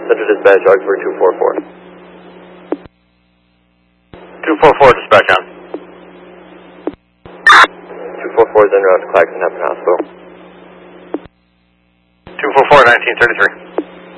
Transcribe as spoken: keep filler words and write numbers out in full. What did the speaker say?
Center Dispatch, Augsburg two four four. two four four, dispatch on. two four four is en route to Claxton Hepburn Hospital. two four four, nineteen thirty-three.